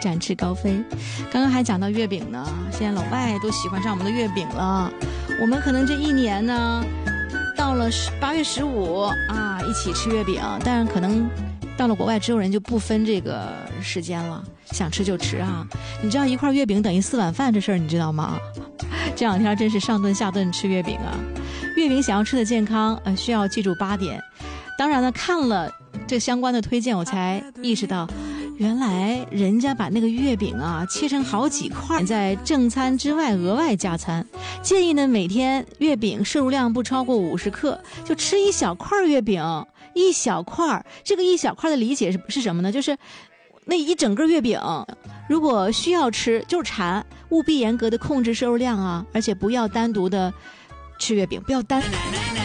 展翅高飞。刚刚还讲到月饼呢，现在老外都喜欢上我们的月饼了。我们可能这一年呢，到了8月15啊，一起吃月饼，但是可能到了国外之后，人就不分这个时间了，想吃就吃啊。你知道一块月饼等于4碗饭这事儿，你知道吗？这两天真是上顿下顿吃月饼啊。月饼想要吃的健康，需要记住8点。当然了，看了这相关的推荐，我才意识到，原来人家把那个月饼啊切成好几块，在正餐之外额外加餐。建议呢，每天月饼摄入量不超过50克，就吃一小块月饼，一小块。这个一小块的理解是什么呢？就是那一整个月饼，如果需要吃就是馋，务必严格的控制摄入量啊，而且不要单独的吃月饼，不要单。